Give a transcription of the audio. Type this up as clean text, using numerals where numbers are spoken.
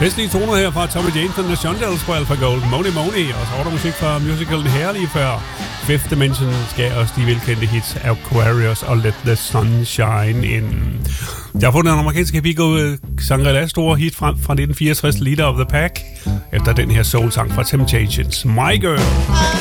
Festlige toner her fra Tommy James and the Shondells på Alpha Gold, Money Money, og så var der musik fra musicalen her lige før. Fifth Dimension gav os de velkendte hits Aquarius og Let the Sun Shine In. Jeg har fundet en amerikansk hippie Shangri-La store hit frem fra 1964, Leader of the Pack, efter den her soul-sang fra Temptations, My Girl.